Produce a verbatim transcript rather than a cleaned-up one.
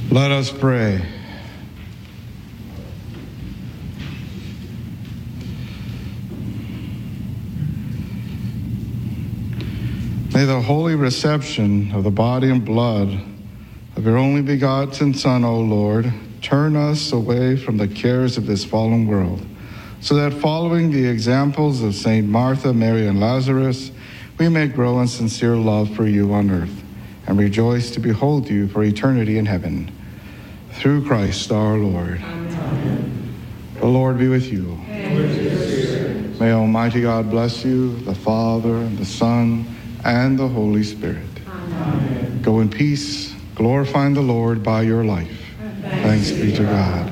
Let us pray. May the holy reception of the body and blood of your only begotten Son, O Lord, turn us away from the cares of this fallen world, so that following the examples of Saint Martha, Mary, and Lazarus, we may grow in sincere love for you on earth and rejoice to behold you for eternity in heaven. Through Christ our Lord. Amen. The Lord be with you. And with your spirit. May Almighty God bless you, the Father, and the Son, and the Holy Spirit. Amen. Go in peace, glorifying the Lord by your life. Thanks, Thanks be to God.